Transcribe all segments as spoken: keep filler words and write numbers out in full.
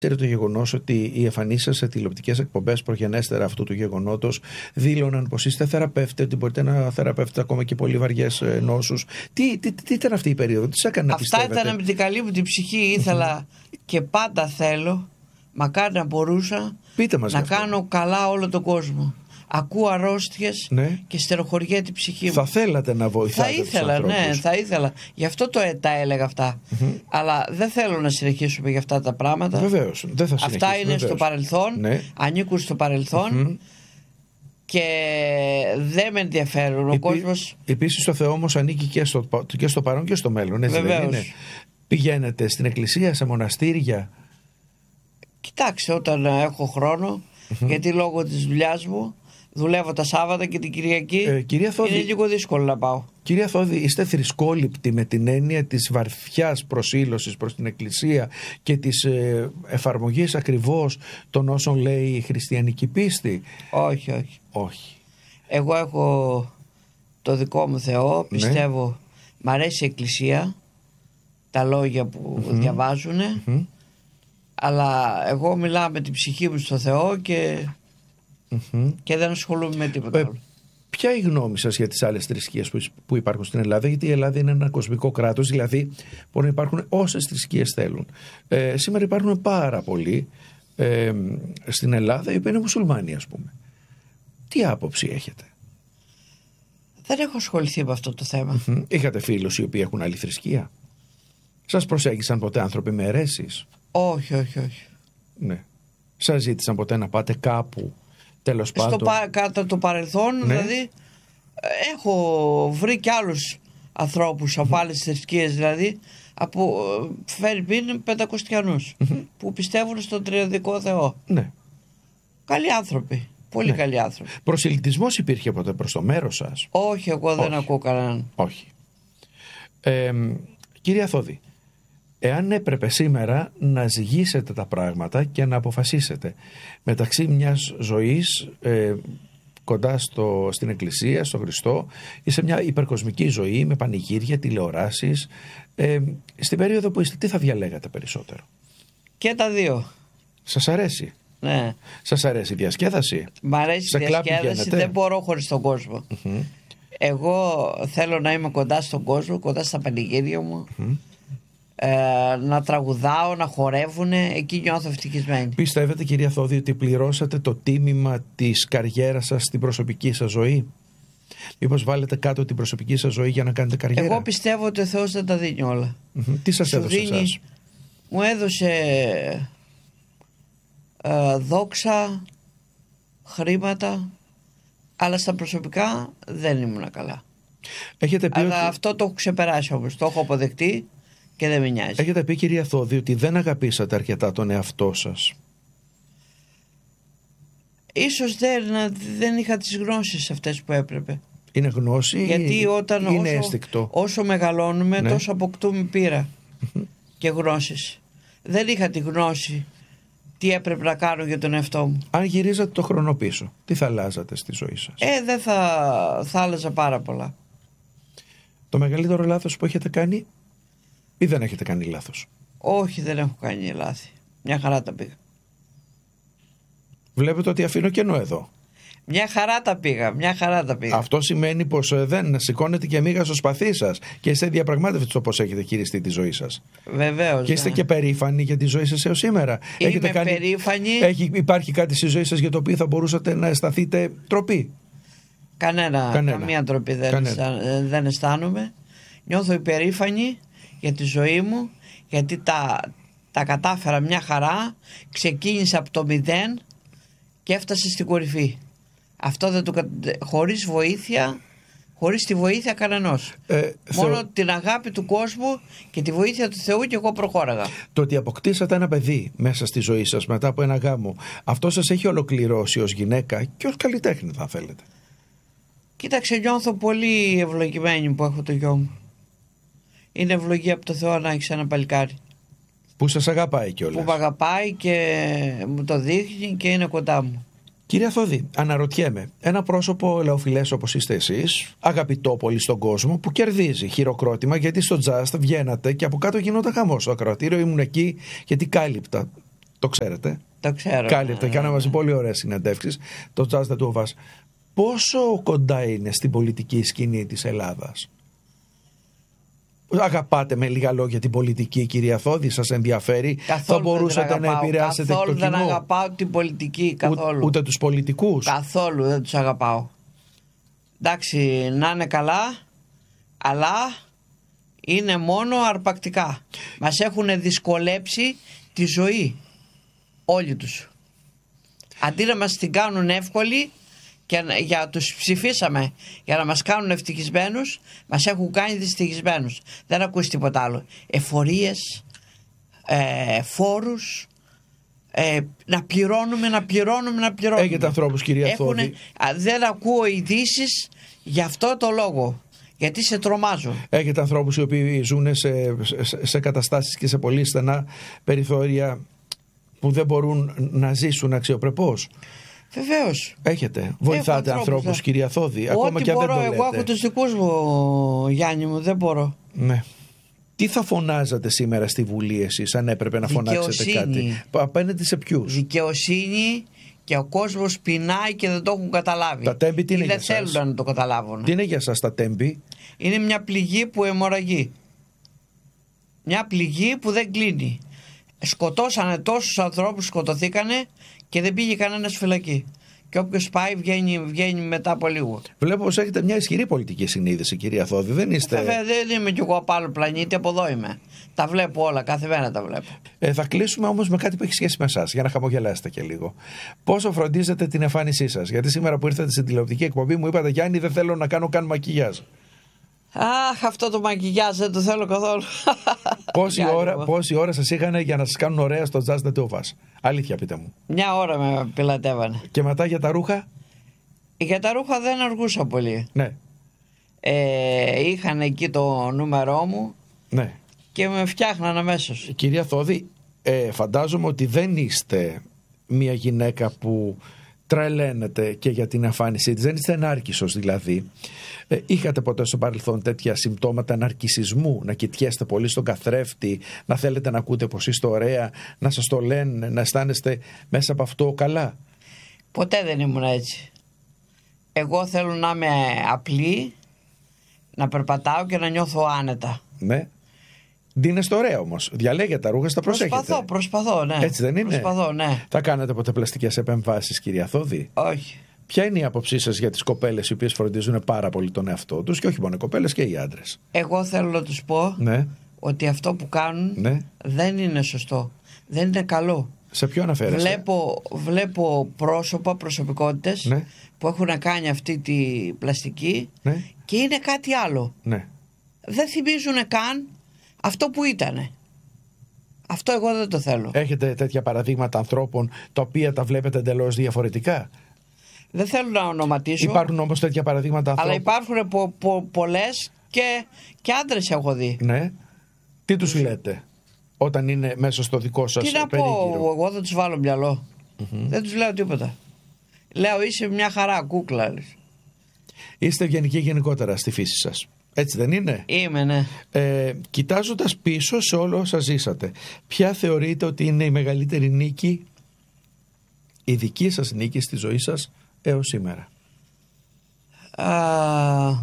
Ξέρετε το γεγονός ότι οι εμφανίσεις σας σε τηλεοπτικές εκπομπές προγενέστερα αυτού του γεγονότος δήλωναν πως είστε θεραπεύτε, ότι μπορείτε να θεραπεύετε ακόμα και πολύ βαριές νόσους. Τι, τι, τι ήταν αυτή η περίοδο, τι σας έκανε να Αυτά πιστεύετε? ήταν με την καλή μου την ψυχή. Ήθελα και πάντα θέλω, μακάρι να μπορούσα, Πείτε μας να κάνω καλά όλο τον κόσμο. Ακούω αρρώστιες, ναι, και στεροχωριέται η ψυχή μου. Θα θέλατε να βοηθάτε? Θα ήθελα, τους ναι, θα ήθελα. Γι' αυτό το, τα έλεγα αυτά. Mm-hmm. Αλλά δεν θέλω να συνεχίσουμε για αυτά τα πράγματα. Βεβαίως, δεν θα συνεχίσουμε. Αυτά είναι βεβαίως στο παρελθόν, ναι, ανήκουν στο παρελθόν, mm-hmm, και δεν με ενδιαφέρουν. Ο Επί, κόσμος... Επίσης το Θεό όμως ανήκει και στο, και στο παρόν και στο μέλλον. Έτσι δεν είναι? Πηγαίνετε στην εκκλησία, σε μοναστήρια? Κοιτάξτε, όταν έχω χρόνο, mm-hmm, γιατί λόγω της δουλειάς μου δουλεύω τα Σάββατα και την Κυριακή, ε, κυρία Θόδη, είναι λίγο δύσκολο να πάω. Κυρία Θόδη, είστε θρησκόληπτοι με την έννοια της βαθιάς προσήλωσης προς την Εκκλησία και της ε, εφαρμογής ακριβώς των όσων λέει η χριστιανική πίστη? Όχι, όχι. Όχι. Εγώ έχω το δικό μου Θεό, πιστεύω, ναι, μ' αρέσει η Εκκλησία, τα λόγια που mm-hmm. διαβάζουν, mm-hmm. αλλά εγώ μιλάω με την ψυχή μου στο Θεό και... Mm-hmm. και δεν ασχολούμαι με τίποτα ε, άλλο. Ποια είναι η γνώμη σας για τις άλλες θρησκείες που, που υπάρχουν στην Ελλάδα? Γιατί η Ελλάδα είναι ένα κοσμικό κράτος, δηλαδή μπορεί να υπάρχουν όσες θρησκείες θέλουν. Ε, σήμερα υπάρχουν πάρα πολλοί ε, στην Ελλάδα οι οποίοι είναι μουσουλμάνοι, ας πούμε. Τι άποψη έχετε? Δεν έχω ασχοληθεί με αυτό το θέμα. Mm-hmm. Είχατε φίλους οι οποίοι έχουν άλλη θρησκεία? Σας προσέγγισαν ποτέ άνθρωποι με αιρέσεις? Όχι, όχι, όχι. Ναι. Σας ζήτησαν ποτέ να πάτε κάπου? Τέλος πάντων. Στο πα, κατά το παρελθόν, ναι, δηλαδή έχω βρει και άλλους ανθρώπους από άλλες θρησκείες, δηλαδή από Φερρυπίν Πεντακοστιανούς, mm-hmm. που πιστεύουν στον τριαδικό Θεό. Ναι. Καλοί άνθρωποι, πολύ, ναι, καλοί άνθρωποι. Προσελητισμός υπήρχε ποτέ προς το μέρος σας? Όχι, εγώ δεν Όχι. ακούω κανέναν. Όχι. Ε, κυρία Θόδη, εάν έπρεπε σήμερα να ζυγίσετε τα πράγματα και να αποφασίσετε μεταξύ μιας ζωής ε, κοντά στο, στην Εκκλησία, στο Χριστό, ή σε μια υπερκοσμική ζωή με πανηγύρια, τηλεοράσεις, ε, στην περίοδο που είστε, τι θα διαλέγατε περισσότερο? Και τα δύο. Σας αρέσει? Ναι. Σας αρέσει η διασκέδαση? Μ' αρέσει η διασκέδαση, δεν μπορώ χωρίς τον κόσμο. Mm-hmm. Εγώ θέλω να είμαι κοντά στον κόσμο, κοντά στα πανηγύρια μου, mm-hmm. ε, να τραγουδάω, να χορεύουνε, εκεί νιώθω ευτυχισμένη. Πιστεύετε, κυρία Θόδη, ότι πληρώσατε το τίμημα της καριέρας σας στην προσωπική σας ζωή? Μήπως βάλετε κάτω την προσωπική σας ζωή για να κάνετε καριέρα? Εγώ πιστεύω ότι ο Θεός δεν τα δίνει όλα. Mm-hmm. Τι σας έδωσε δίνει, εσάς? Μου έδωσε ε, δόξα, χρήματα, αλλά στα προσωπικά δεν ήμουν καλά. Έχετε πει αλλά ότι... αυτό το έχω ξεπεράσει όμως, το έχω αποδεχτεί και δεν με νοιάζει. Έχετε πει, κυρία Θόδη, ότι δεν αγαπήσατε αρκετά τον εαυτό σας. Ίσως δεν, δεν είχα τις γνώσεις αυτές που έπρεπε. Είναι γνώση? Γιατί όταν είναι όσο, αίσθηκτο? όσο μεγαλώνουμε, ναι, τόσο αποκτούμε πείρα mm-hmm. και γνώσεις. Δεν είχα τη γνώση τι έπρεπε να κάνω για τον εαυτό μου. Αν γυρίζατε το χρόνο πίσω, τι θα αλλάζατε στη ζωή σας? Ε, δεν θα, θα άλλαζα πάρα πολλά. Το μεγαλύτερο λάθος που έχετε κάνει, ή δεν έχετε κάνει λάθος? Όχι, δεν έχω κάνει λάθη. Μια χαρά τα πήγα. Βλέπετε ότι αφήνω κενό εδώ. Μια χαρά τα πήγα, μια χαρά τα πήγα. Αυτό σημαίνει πως δεν σηκώνετε και μίγα στο σπαθί σας και είστε διαπραγμάτευτοι στο πώς έχετε χειριστεί τη ζωή σας. Βεβαίως. Και είστε, ναι, και περήφανοι για τη ζωή σας έως σήμερα. Είμαι έχετε κάνει... περήφανη. Έχει... Υπάρχει κάτι στη ζωή σας για το οποίο θα μπορούσατε να αισθανθείτε τροπή? Κανένα, Κανένα. Καμία τροπή δεν, Κανένα. Αισθα... δεν αισθάνομαι. Νιώθω υπερήφανη για τη ζωή μου, γιατί τα, τα κατάφερα μια χαρά. Ξεκίνησα από το μηδέν και έφτασε στην κορυφή. Αυτό δεν το, χωρίς βοήθεια, χωρίς τη βοήθεια κανενός. Ε, Μόνο θεω... την αγάπη του κόσμου και τη βοήθεια του Θεού και εγώ προχώραγα. Το ότι αποκτήσατε ένα παιδί μέσα στη ζωή σας μετά από ένα γάμο, αυτό σας έχει ολοκληρώσει ως γυναίκα και ως καλλιτέχνη, θα θέλετε? Κοίταξε, νιώθω πολύ ευλογημένη που έχω το γιο μου. Είναι ευλογία από το Θεό να έχεις ένα παλικάρι που σας αγαπάει κιόλας. Που με αγαπάει και μου το δείχνει και είναι κοντά μου. Κυρία Θόδη, αναρωτιέμαι, ένα πρόσωπο ελεοφιλές όπως είστε εσείς, αγαπητό πολύ στον κόσμο, που κερδίζει χειροκρότημα γιατί στο Just βγαίνατε και από κάτω γινόταν χαμός στο ακροατήριο, ήμουν εκεί γιατί κάλυπτα Το ξέρετε. Το ξέρω. Κάλυπτε, ναι, κάναμε μαζί ναι. πολύ ωραίες συνεντεύξεις. Το Just the Two of Us. Πόσο κοντά είναι στην πολιτική σκηνή της Ελλάδας? Αγαπάτε με λίγα λόγια την πολιτική, κυρία Θόδη, σας ενδιαφέρει? Καθόλου θα μπορούσατε να επηρεάσετε καθόλου το κοινό? Δεν αγαπάω την πολιτική, καθόλου. Ού, ούτε τους πολιτικούς? Καθόλου δεν τους αγαπάω. Εντάξει, να είναι καλά, αλλά είναι μόνο αρπακτικά. Μας έχουν δυσκολέψει τη ζωή όλοι τους. Αντί να μας την κάνουν εύκολη, και για τους ψηφίσαμε για να μας κάνουν ευτυχισμένους, μας έχουν κάνει δυστυχισμένους. Δεν ακούσει τίποτα άλλο. Εφορίες, ε, φόρους, ε, να πληρώνουμε, να πληρώνουμε, να πληρώνουμε. Έχετε ανθρώπους, κυρία Έχουνε, Θόδη. α, δεν ακούω ειδήσεις γι' αυτό το λόγο. Γιατί σε τρομάζω. Έχετε ανθρώπους οι οποίοι ζουν σε, σε, σε καταστάσεις και σε πολύ στενά περιθώρια που δεν μπορούν να ζήσουν αξιοπρεπώς? Βεβαίως. Έχετε. Βοηθάτε ανθρώπους, δε. κυρία Θόδη, ακόμα και αν δεν το λέτε? Εγώ έχω τους δικούς μου, Γιάννη μου, δεν μπορώ. Ναι. Τι θα φωνάζατε σήμερα στη Βουλή εσείς, αν έπρεπε να Δικαιοσύνη. φωνάξετε κάτι? Απέναντι σε ποιους? Δικαιοσύνη, και ο κόσμος πεινάει και δεν το έχουν καταλάβει. Τα τέμπη τι είναι για σας? Δεν θέλουν να το καταλάβουν. Τι είναι για σας τα τέμπη? Είναι μια πληγή που αιμορραγεί. Μια πληγή που δεν κλείνει. Σκοτώσανε τόσους ανθρώπους, σκοτωθήκανε και δεν πήγε κανένας φυλακή. Και όποιος πάει βγαίνει, βγαίνει μετά από λίγο. Βλέπω πως έχετε μια ισχυρή πολιτική συνείδηση, κυρία Θόδη. Δεν είστε. Βέβαια, δεν είμαι κι εγώ από άλλο πλανήτη, από εδώ είμαι. Τα βλέπω όλα, κάθε μέρα τα βλέπω. Ε, θα κλείσουμε όμως με κάτι που έχει σχέση με εσάς, για να χαμογελάσετε και λίγο. Πόσο φροντίζετε την εμφάνισή σας? Γιατί σήμερα που ήρθατε στην τηλεοπτική εκπομπή μου είπατε, Γιάννη, δεν θέλω να κάνω καν μακιγιάζ. Αχ, αυτό το μακιγιάζ δεν το θέλω καθόλου. Πόση ώρα, πόση ώρα σας είχαν για να σας κάνουν ωραία στο Just the Two of Us? Αλήθεια, πείτε μου. Μια ώρα με πιλατεύανε. Και μετά για τα ρούχα? Για τα ρούχα δεν αργούσα πολύ. Ναι. Ε, είχαν εκεί το νούμερό μου. Ναι. Και με φτιάχναν αμέσως. Κυρία Θόδη, ε, φαντάζομαι ότι δεν είστε μια γυναίκα που τρελαίνεται και για την εμφάνισή της. Δεν είστε νάρκισσος δηλαδή. Ε, είχατε ποτέ στο παρελθόν τέτοια συμπτώματα ναρκισσισμού? Να κοιτιέστε πολύ στον καθρέφτη, να θέλετε να ακούτε πως είστε ωραία, να σας το λένε, να αισθάνεστε μέσα από αυτό καλά? Ποτέ δεν ήμουν έτσι. Εγώ θέλω να είμαι απλή, να περπατάω και να νιώθω άνετα. Ναι. Ντύνεστε ωραία όμως. Διαλέγετε τα ρούχα, τα προσέχετε. Προσπαθώ, προσπαθώ, ναι. Έτσι δεν είναι? Προσπαθώ, ναι. Θα κάνετε ποτέ πλαστικές επεμβάσεις, κυρία Θόδη? Όχι. Ποια είναι η άποψή σας για τις κοπέλες οι οποίες φροντίζουν πάρα πολύ τον εαυτό τους, και όχι μόνο οι κοπέλες και οι άντρες? Εγώ θέλω να τους πω, ναι, ότι αυτό που κάνουν, ναι, δεν είναι σωστό. Δεν είναι καλό. Σε ποιο αναφέρεσαι? Βλέπω, βλέπω πρόσωπα, προσωπικότητες, ναι, που έχουν κάνει αυτή τη πλαστική, ναι, και είναι κάτι άλλο. Ναι. Δεν θυμίζουν καν αυτό που ήτανε. Αυτό εγώ δεν το θέλω. Έχετε τέτοια παραδείγματα ανθρώπων τα οποία τα βλέπετε εντελώς διαφορετικά? Δεν θέλω να ονοματίσω. Υπάρχουν όμως τέτοια παραδείγματα ανθρώπων. Αλλά υπάρχουν πο, πο, πολλές και, και άντρες έχω δει. Ναι. Τι τους λέτε όταν είναι μέσα στο δικό σας περίγυρο? Τι να πω, εγώ δεν τους βάλω μυαλό. Mm-hmm. Δεν τους λέω τίποτα. Λέω είσαι μια χαρά κούκλα. Είστε ευγενικοί γενικότερα στη φύση σας. Έτσι δεν είναι? Είμαι, ναι. Ε, κοιτάζοντας πίσω σε όλο όσα ζήσατε, ποια θεωρείτε ότι είναι η μεγαλύτερη νίκη, η δική σας νίκη στη ζωή σας έως σήμερα? Α,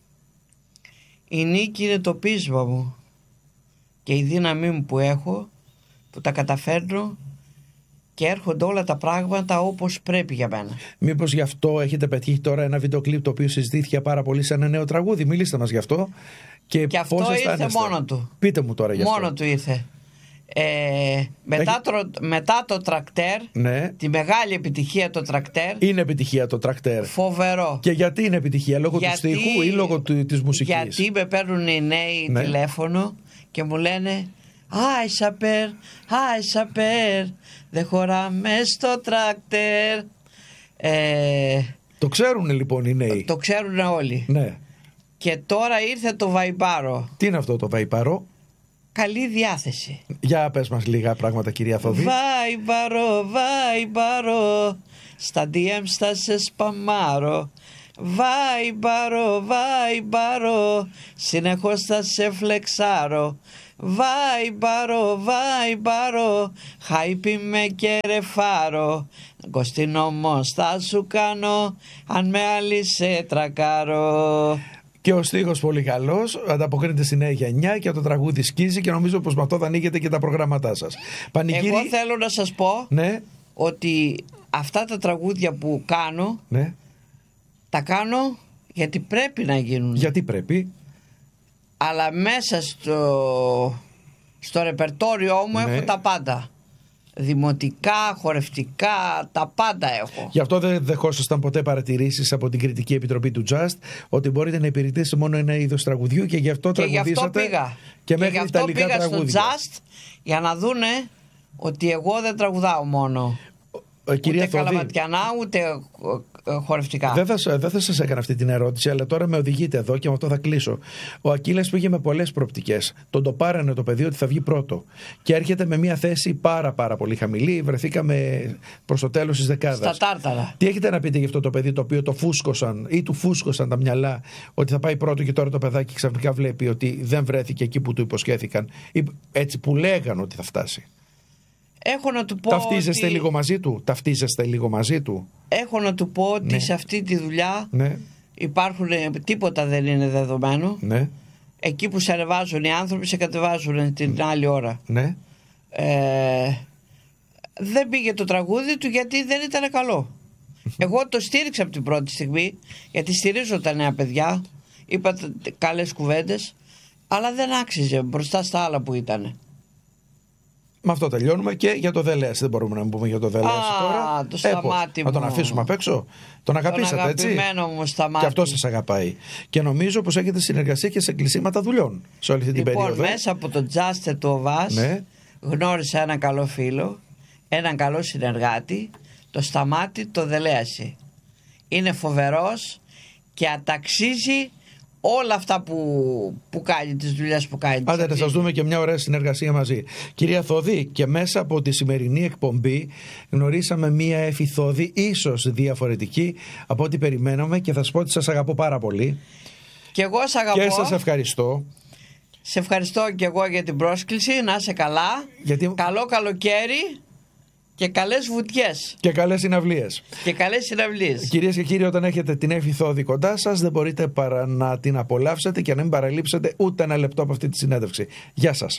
η νίκη είναι το πείσμα μου και η δύναμή μου που έχω, που τα καταφέρνω και έρχονται όλα τα πράγματα όπως πρέπει για μένα. Μήπως γι' αυτό έχετε πετύχει τώρα ένα βίντεο κλιπ το οποίο συζητήθηκε πάρα πολύ σε ένα νέο τραγούδι? Μιλήστε μας γι' αυτό. Και, και αυτό ήρθε μόνο του. Πείτε μου τώρα γι' αυτό. Μόνο του ήρθε. Ε, μετά, Έχει... τρο, μετά το τρακτέρ, ναι, τη μεγάλη επιτυχία το τρακτέρ. Είναι επιτυχία το τρακτέρ. Φοβερό. Και γιατί είναι επιτυχία? Λόγω γιατί, του στίχου ή λόγω του, της μουσικής? Γιατί με παίρνουν οι νέοι, ναι, τηλέφωνο και μου λένε «Άι σαπέρ, άι σαπέρ, δεν χωράμε στο τρακτέρ». Ε, το ξέρουν λοιπόν οι νέοι. Το, το ξέρουν όλοι. Ναι. Και τώρα ήρθε το βαϊπάρο. Τι είναι αυτό το βαϊπάρο? Καλή διάθεση. Για πες μας λίγα πράγματα, κυρία Θοδή. Βαϊπάρο, βαϊπάρο, στα ντι εμ θα σε σπαμάρω. Βαϊπάρο, βαϊπάρο, συνεχώς θα σε φλεξάρω. Vai baro, vai baro, χάιπι με κερεφάρο. Κωστίν όμως θα σου κάνω, αν με άλλη σε τρακάρω. Και ο στίχος πολύ καλός, ανταποκρίνεται στη νέα γενιά και το τραγούδι σκίζει και νομίζω πως με αυτό θα ανοίγετε και τα προγράμματά σας. Πανηγύρι... Εγώ θέλω να σας πω, ναι, ότι αυτά τα τραγούδια που κάνω, ναι, τα κάνω γιατί πρέπει να γίνουν. Γιατί πρέπει. Αλλά μέσα στο, στο ρεπερτόριό μου, ναι, έχω τα πάντα. Δημοτικά, χορευτικά, τα πάντα έχω. Γι' αυτό δεν δεχόσασταν ποτέ παρατηρήσεις από την Κριτική Επιτροπή του Just ότι μπορείτε να υπηρετήσετε μόνο ένα είδος τραγουδιού και γι' αυτό και τραγουδήσατε. Γι' αυτό πήγα. Και μέχρι και γι' αυτό πήγα τραγούδια. στο Just για να δούνε ότι εγώ δεν τραγουδάω μόνο. Ε, κυρία ούτε καλαματιανά, ούτε χορευτικά. Δεν θα, δεν θα σας έκανα αυτή την ερώτηση, αλλά τώρα με οδηγείτε εδώ και με αυτό θα κλείσω. Ο Ακύλας πήγε με πολλές προοπτικές. Τον το πάρανε το παιδί ότι θα βγει πρώτο. Και έρχεται με μια θέση πάρα πάρα πολύ χαμηλή. Βρεθήκαμε προς το τέλος της δεκάδας. Στα τάρταρα. Τι έχετε να πείτε για αυτό το παιδί το οποίο το φούσκωσαν ή του φούσκωσαν τα μυαλά ότι θα πάει πρώτο και τώρα το παιδάκι ξαφνικά βλέπει ότι δεν βρέθηκε εκεί που του υποσχέθηκαν ή έτσι που λέγανε ότι θα φτάσει. Έχω να του πω Ταυτίζεστε ότι... λίγο μαζί του. Ταυτίζεστε λίγο μαζί του. Έχω να του πω ότι, ναι, σε αυτή τη δουλειά, ναι, υπάρχουν, τίποτα δεν είναι δεδομένο. Ναι. Εκεί που σε ανεβάζουν οι άνθρωποι σε κατεβάζουν την άλλη ώρα. Ναι. Ε, δεν πήγε το τραγούδι του γιατί δεν ήταν καλό. Εγώ το στήριξα από την πρώτη στιγμή, γιατί στηρίζω τα νέα παιδιά. Είπα καλές κουβέντες, αλλά δεν άξιζε μπροστά στα άλλα που ήταν. Με αυτό τελειώνουμε και για το Δελέας. Δεν μπορούμε να πούμε για το Δελέας τώρα. Το Σταμάτη μου. Να τον αφήσουμε απ' έξω. Τον αγαπήσατε, τον έτσι. Μου Σταμάτη. Και αυτό σας αγαπάει. Και νομίζω πως έχετε συνεργασία και σε κλεισίματα δουλειών σε όλη αυτή την λοιπόν, περίοδο. Μέσα από το Τζάστε του Οβάς, ναι, γνώρισα έναν καλό φίλο, έναν καλό συνεργάτη, το Σταμάτη το Δελέαση. Είναι φοβερός και αταξίζει όλα αυτά που, που κάνει, τις δουλειές που κάνει. Άντε να σας δούμε και μια ωραία συνεργασία μαζί. Κυρία Θόδη, και μέσα από τη σημερινή εκπομπή γνωρίσαμε μια Έφη Θόδη ίσως διαφορετική από ό,τι περιμέναμε και θα σας πω ότι σας αγαπώ πάρα πολύ. Και εγώ σας αγαπώ. Και σας ευχαριστώ. Σε ευχαριστώ και εγώ για την πρόσκληση. Να είσαι καλά. Γιατί... Καλό καλοκαίρι. Και καλές βουτιές. Και καλές συναυλίες. Και καλές συναυλίες. Κυρίες και κύριοι, όταν έχετε την Έφη Θόδη κοντά σας, δεν μπορείτε παρά να την απολαύσετε και να μην παραλείψετε ούτε ένα λεπτό από αυτή τη συνέντευξη. Γεια σας.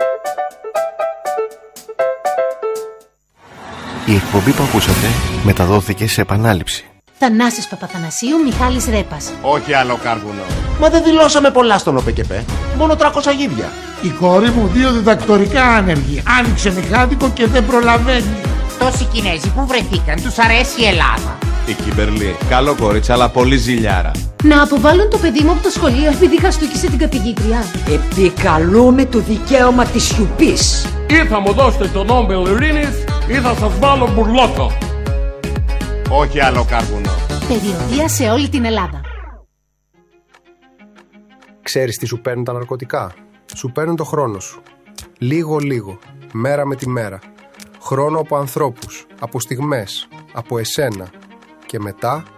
Η εκπομπή που ακούσατε μεταδόθηκε σε επανάληψη. Θανάσης Παπαθανασίου, Μιχάλης Ρέπας. Όχι άλλο κάρβουνο. Μα δεν δηλώσαμε πολλά στον ΟΠΕΚΕΠΕ. Μόνο τριακόσια γίδια. Η κόρη μου δύο διδακτορικά άνεργη. Άνοιξε μηχάνικο και δεν προλαβαίνει. Τόσοι Κινέζοι που βρεθήκαν, τους αρέσει η Ελλάδα. Η Κιμπερλή, καλό κορίτσι, αλλά πολύ ζηλιάρα. Να αποβάλουν το παιδί μου από το σχολείο επειδή χαστούκισε την καθηγήτρια. Επικαλούμε το δικαίωμα της σιωπής. Ή θα μου δώσετε τον Νόμπελ Ειρήνης ή θα σας βάλω μπουρλότο. Όχι άλλο κάρβουνο. Περιοδεία σε όλη την Ελλάδα. Ξέρεις τι σου παίρνουν τα ναρκωτικά? Σου παίρνουν το χρόνο σου. Λίγο λίγο, μέρα με τη μέρα. Χρόνο από ανθρώπους, από στιγμές, από εσένα. Και μετά